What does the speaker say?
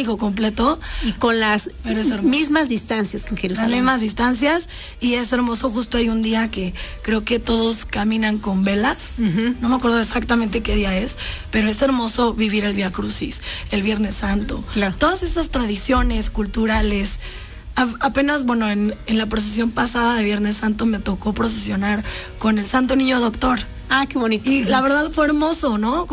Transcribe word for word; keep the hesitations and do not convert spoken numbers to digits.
único completo. Y con las mismas distancias que en Jerusalén. Las mismas distancias, y es hermoso. Justo hay un día que creo que todos caminan con velas. Uh-huh. No me acuerdo exactamente qué día es, pero es hermoso vivir el Vía Crucis, el Viernes Santo. Claro. Todas esas tradiciones culturales. A, apenas, bueno, en, en la procesión pasada de Viernes Santo me tocó procesionar con el Santo Niño Doctor. Ah, qué bonito. Y la verdad fue hermoso, ¿no?